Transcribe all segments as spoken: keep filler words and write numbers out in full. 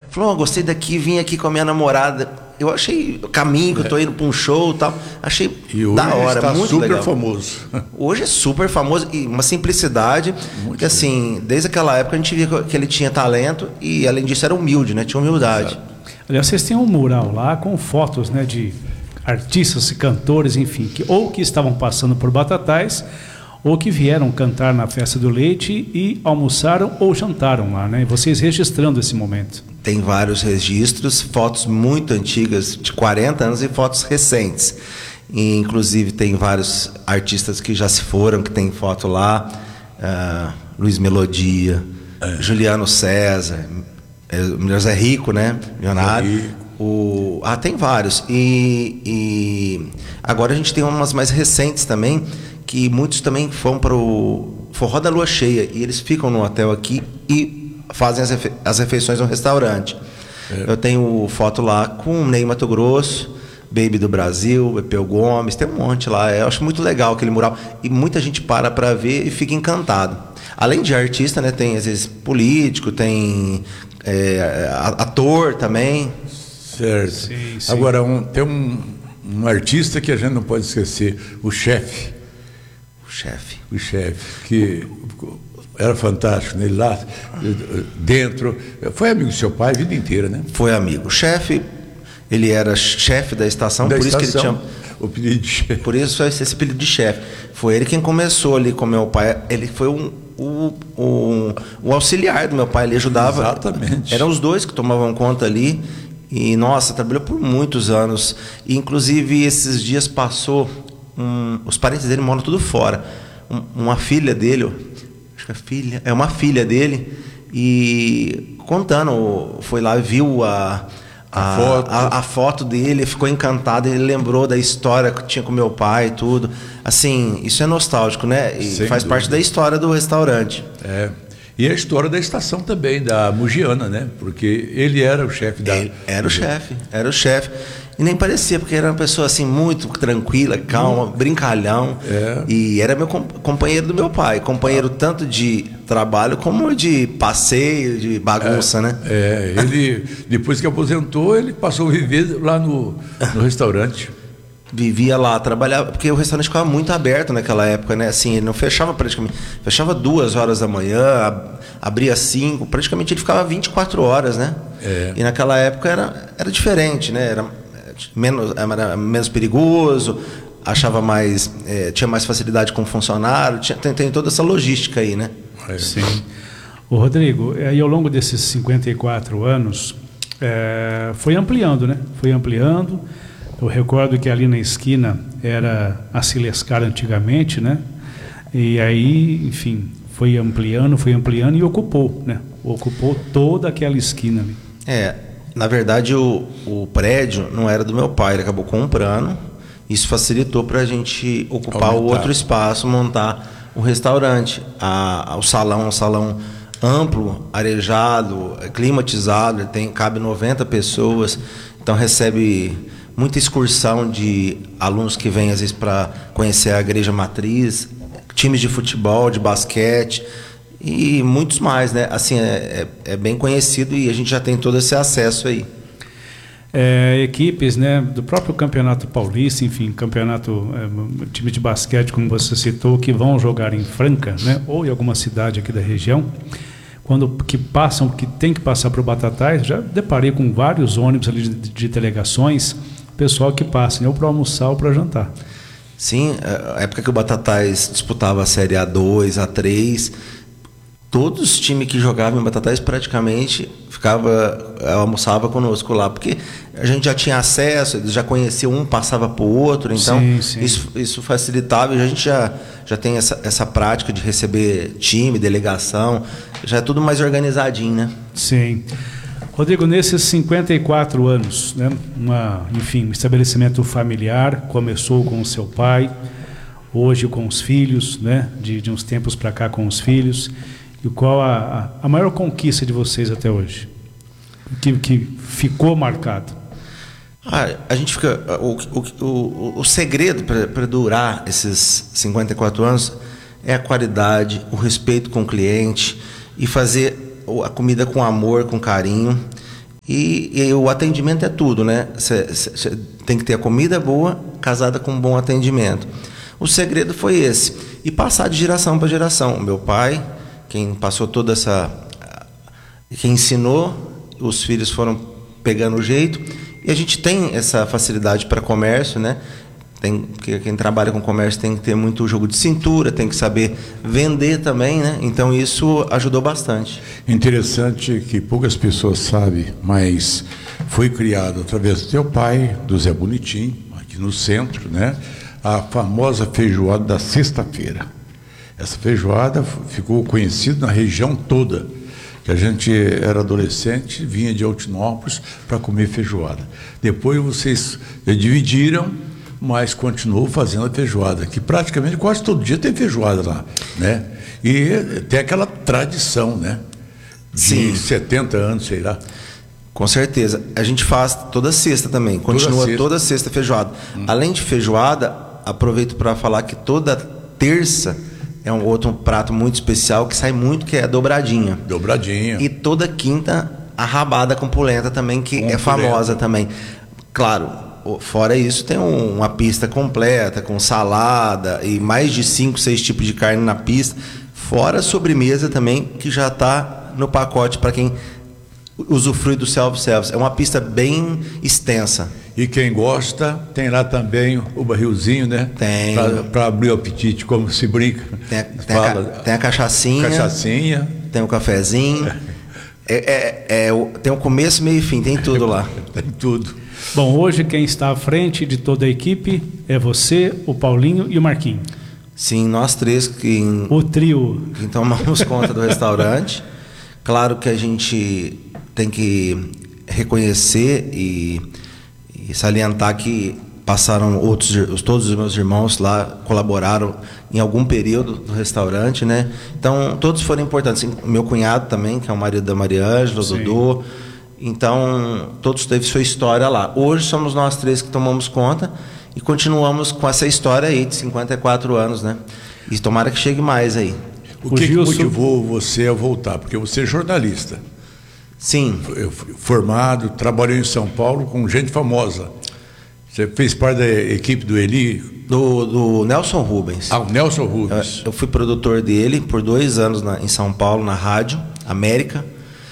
falou, oh, gostei daqui, vim aqui com a minha namorada. Eu achei o caminho que eu tô indo para um show e tal. Achei e hoje da hora, está muito super legal. famoso. Hoje é super famoso e uma simplicidade muito que, assim, legal. Desde aquela época a gente via que ele tinha talento e, além disso, era humilde, né? Tinha humildade. Exato. Aliás, vocês têm um mural lá com fotos, né, de artistas e cantores, enfim, que ou que estavam passando por Batatais ou que vieram cantar na Festa do Leite e almoçaram ou jantaram lá, né? Vocês registrando esse momento. Tem vários registros, fotos muito antigas, de quarenta anos, e fotos recentes. E, inclusive, tem vários artistas que já se foram, que tem foto lá. Uh, Luiz Melodia, é. Juliano César, é, Zé Rico, né? Milionário. O, ah, tem vários. E, e agora a gente tem umas mais recentes também, que muitos também foram para o Forró da Lua Cheia. E eles ficam no hotel aqui e fazem as, refe as refeições no restaurante. É. Eu tenho foto lá com o Ney Mato Grosso, Baby do Brasil, Epeu Gomes, tem um monte lá. Eu acho muito legal aquele mural. E muita gente para para ver e fica encantado. Além de artista, né, tem às vezes político, tem é, ator também. Certo. Sim, sim. Agora, um, tem um, um artista que a gente não pode esquecer, o Chefe. O Chefe. O Chefe, que era fantástico, né? Lá dentro. Foi amigo do seu pai a vida inteira, né? Foi amigo. O Chefe, ele era chefe da estação, da por estação, isso que ele tinha o apelido de chefe. Por isso esse, esse apelido de chefe. Foi ele quem começou ali com meu pai. Ele foi um, um, um, um auxiliar do meu pai, ele ajudava. Exatamente. Eram os dois que tomavam conta ali. E, nossa, trabalhou por muitos anos. E, inclusive, esses dias passou... Um, os parentes dele moram tudo fora. Um, uma filha dele... Acho que é filha... É uma filha dele. E contando... Foi lá, viu a... A, a, foto. A, a foto dele, ficou encantado. Ele lembrou da história que tinha com meu pai e tudo. Assim, isso é nostálgico, né? E Sem faz dúvida. Parte da história do restaurante. É... E a história da estação também, da Mugiana, né? Porque ele era o chefe da... Ele era o chefe, era o chefe. E nem parecia, porque era uma pessoa assim muito tranquila, calma, hum. brincalhão. É. E era meu companheiro do meu pai. Companheiro ah. tanto de trabalho como de passeio, de bagunça, é, né? É, ele, depois que aposentou, ele passou a viver lá no, no restaurante. Vivia lá, trabalhava, porque o restaurante ficava muito aberto naquela época, né? Assim, ele não fechava praticamente, fechava duas horas da manhã, abria cinco, praticamente ele ficava vinte e quatro horas, né? É. E naquela época era, era diferente, né? Era menos, era menos perigoso, achava mais, é, tinha mais facilidade com o funcionário, tinha, tem, tem toda essa logística aí, né? É. Sim. O Rodrigo, aí ao longo desses cinquenta e quatro anos, é, foi ampliando, né? Foi ampliando. Eu recordo que ali na esquina era a Silescar antigamente, né? E aí, enfim, foi ampliando, foi ampliando e ocupou, né? Ocupou toda aquela esquina ali. É, na verdade o, o prédio não era do meu pai, ele acabou comprando. Isso facilitou para a gente ocupar Aumentar. o outro espaço, montar o restaurante. A, a, o salão é um salão amplo, arejado, climatizado, tem, cabe noventa pessoas, então recebe... muita excursão de alunos que vêm às vezes para conhecer a igreja matriz, times de futebol, de basquete e muitos mais, né? Assim, é, é, é bem conhecido e a gente já tem todo esse acesso aí. É, equipes, né, do próprio Campeonato Paulista, enfim, campeonato, é, time de basquete, como você citou, que vão jogar em Franca, né, ou em alguma cidade aqui da região, quando que passam, que tem que passar para o Batatais, já deparei com vários ônibus ali de, de delegações, pessoal que passa, ou para almoçar ou para jantar. Sim, a época que o Batatais disputava a Série A dois, A três, todos os times que jogavam em Batatais praticamente ficava, almoçava conosco lá, porque a gente já tinha acesso, eles já conheciam um, passava para o outro, então sim, sim. Isso, isso facilitava, e a gente já, já tem essa, essa prática de receber time, delegação, já é tudo mais organizadinho, né? Sim. Rodrigo, nesses cinquenta e quatro anos, né, uma, enfim, um estabelecimento familiar, começou com o seu pai, hoje com os filhos, né, de, de uns tempos para cá com os filhos, e qual a, a, a maior conquista de vocês até hoje? Que, que ficou marcado? Ah, a gente fica, o, o, o, o segredo para durar esses cinquenta e quatro anos é a qualidade, o respeito com o cliente e fazer a comida com amor, com carinho. E, e o atendimento é tudo, né? Cê, cê, cê tem que ter a comida boa, casada com um bom atendimento. O segredo foi esse. E passar de geração para geração. Meu pai, quem passou toda essa... Quem ensinou, os filhos foram pegando o jeito. E a gente tem essa facilidade para comércio, né? Tem, porque quem trabalha com comércio tem que ter muito jogo de cintura, tem que saber vender também, né? Então isso ajudou bastante. Interessante que poucas pessoas sabem, mas foi criado através do teu pai, do Zé Bonitinho, aqui no centro, né? A famosa feijoada da sexta-feira. Essa feijoada ficou conhecida na região toda, que a gente era adolescente, vinha de Altinópolis para comer feijoada. Depois vocês dividiram, mas continuou fazendo a feijoada, que praticamente quase todo dia tem feijoada lá, né? E tem aquela tradição, né? De Sim. setenta anos, sei lá. Com certeza. A gente faz toda sexta também, continua toda sexta, toda sexta feijoada. Hum. Além de feijoada, aproveito para falar que toda terça é um outro prato muito especial que sai muito, que é a dobradinha. Dobradinha. E toda quinta, a rabada com polenta também, que com é famosa polenta. Também. Claro, fora isso, tem um, uma pista completa, com salada e mais de cinco, seis tipos de carne na pista. Fora a sobremesa também, que já está no pacote para quem usufrui do self-service. É uma pista bem extensa. E quem gosta, tem lá também o barrilzinho, né? Tem. Para abrir o apetite, como se brinca. Tem a, tem a, tem a cachaçinha. Cachaçinha. Tem o cafezinho. É, é, é, tem o começo, meio e fim, tem tudo lá. Tem tudo. Bom, hoje quem está à frente de toda a equipe é você, o Paulinho e o Marquinho. Sim, nós três que... O trio. Que tomamos conta do restaurante. Claro que a gente tem que reconhecer e, e salientar que passaram outros, todos os meus irmãos lá colaboraram em algum período do restaurante, né? Então, todos foram importantes. Meu cunhado também, que é o marido da Maria Ângela, o Dodô. Então, todos teve sua história lá. Hoje somos nós três que tomamos conta e continuamos com essa história aí de cinquenta e quatro anos, né? E tomara que chegue mais aí. O que, que motivou você a voltar? Porque você é jornalista. Sim. Formado, trabalhou em São Paulo com gente famosa. Você fez parte da equipe do Eli? Do, do Nelson Rubens. Ah, o Nelson Rubens. Eu, eu fui produtor dele por dois anos na, em São Paulo, na Rádio América.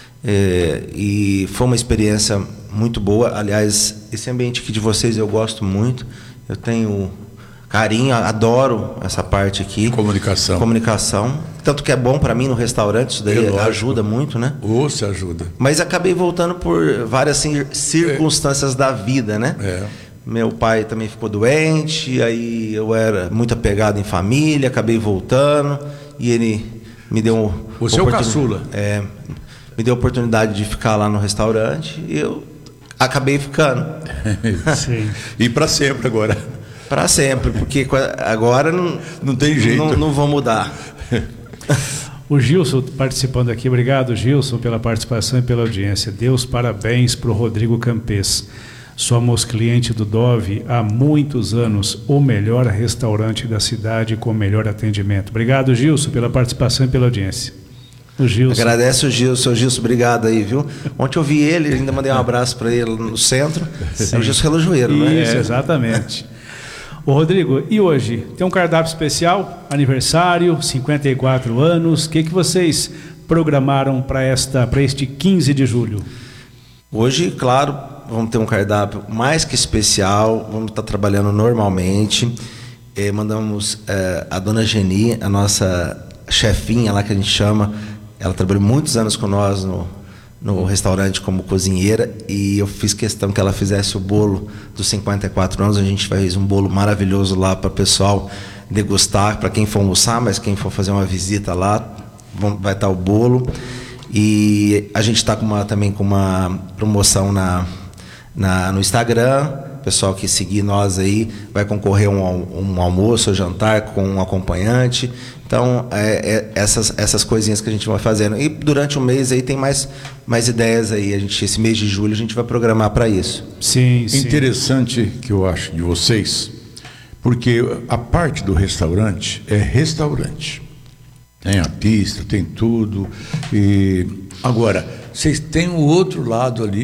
É, e foi uma experiência muito boa. Aliás, esse ambiente aqui de vocês eu gosto muito. Eu tenho carinho, adoro essa parte aqui. Comunicação. Comunicação. Tanto que é bom para mim no restaurante, isso daí é, ajuda muito, né? Ou se ajuda. Mas acabei voltando por várias circunstâncias é. da vida, né? É. Meu pai também ficou doente, aí eu era muito apegado em família, acabei voltando e ele me deu... Você é o caçula. É... Me deu a oportunidade de ficar lá no restaurante e eu acabei ficando. Sim. E para sempre agora. Para sempre, porque agora não, não tem jeito. Não, não vão mudar. O Gilson participando aqui. Obrigado, Gilson, pela participação e pela audiência. Deus parabéns para o Rodrigo Campês. Somos cliente do Dove há muitos anos, o melhor restaurante da cidade com o melhor atendimento. Obrigado, Gilson, pela participação e pela audiência. O Gilson. Agradece o Gilson, Gilson, obrigado aí, viu? Ontem eu vi ele, ainda mandei um abraço para ele no centro. Sim. É o Gilson Relojoeiro, né? Isso, exatamente. Ô Rodrigo, e hoje? Tem um cardápio especial, aniversário, cinquenta e quatro anos. O que, que vocês programaram para esta, para este quinze de julho? Hoje, claro, vamos ter um cardápio mais que especial, vamos estar trabalhando normalmente. Eh, mandamos eh, a dona Geni, a nossa chefinha lá que a gente chama. Ela trabalhou muitos anos com nós no, no restaurante como cozinheira e eu fiz questão que ela fizesse o bolo dos cinquenta e quatro anos. A gente fez um bolo maravilhoso lá para o pessoal degustar, para quem for almoçar, mas quem for fazer uma visita lá, vai estar o bolo. E a gente está com uma, também com uma promoção na, na, no Instagram. O pessoal que seguir nós aí vai concorrer a um, um almoço ou jantar com um acompanhante. Então, é, é, essas, essas coisinhas que a gente vai fazendo. E durante o mês aí tem mais, mais ideias aí. A gente, esse mês de julho a gente vai programar para isso. Sim, sim. Interessante que eu acho de vocês, porque a parte do restaurante é restaurante. Tem a pista, tem tudo. E agora, vocês têm o outro lado ali,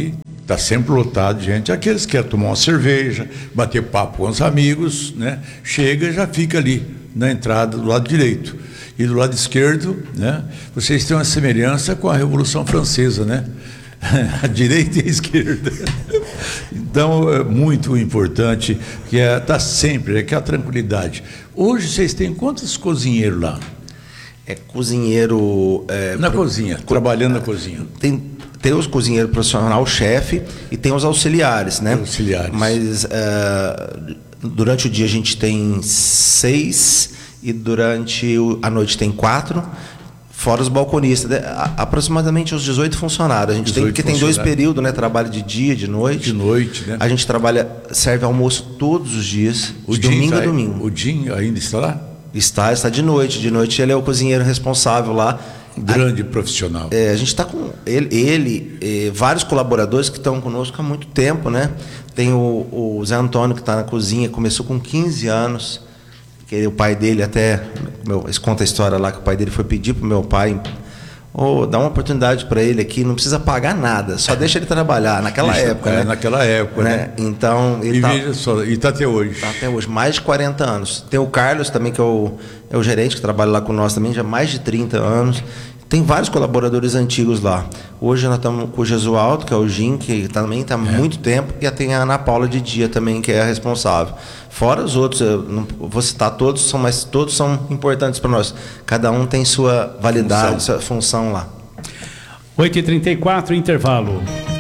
Está sempre lotado de gente. Aqueles que querem tomar uma cerveja, bater papo com os amigos, né? Chega e já fica ali na entrada do lado direito. E do lado esquerdo, né? Vocês têm uma semelhança com a Revolução Francesa, né? A direita e a esquerda. Então, é muito importante que é, tá sempre, é que a tranquilidade. Hoje vocês têm quantos cozinheiros lá? É cozinheiro... É, na pro, cozinha, co trabalhando na cozinha. Tem, tem os cozinheiros profissional, o chefe, e tem os auxiliares, né? Auxiliares. Mas é, durante o dia a gente tem seis e durante a noite tem quatro. Fora os balconistas, aproximadamente uns dezoito funcionários. A gente tem, porque tem dois períodos, né? Trabalho de dia, de noite. De noite, né? A gente trabalha, serve almoço todos os dias, o de domingo tá, a domingo. O Jim ainda está lá? Está, está de noite. De noite ele é o cozinheiro responsável lá. Grande a, profissional. É, a gente está com ele, ele eh, vários colaboradores que estão conosco há muito tempo, né? Tem o, o Zé Antônio que está na cozinha, começou com quinze anos. Que o pai dele até, meu, eles contam a história lá que o pai dele foi pedir para o meu pai, oh, dá uma oportunidade para ele aqui, não precisa pagar nada, só deixa ele trabalhar, naquela deixa, época, é, né? Naquela época, né? né? Então, ele e tá, veja só, e está até hoje. Está até hoje, mais de quarenta anos. Tem o Carlos também, que é o, é o gerente, que trabalha lá com nós também, já há mais de trinta anos. Tem vários colaboradores antigos lá. Hoje nós estamos com o Jesualdo, que é o Jim, que também está há é. muito tempo, e tem a Ana Paula de Dia também, que é a responsável. Fora os outros, eu não vou citar todos, são, mas todos são importantes para nós. Cada um tem sua validade, função. sua função lá. oito e trinta e quatro, intervalo.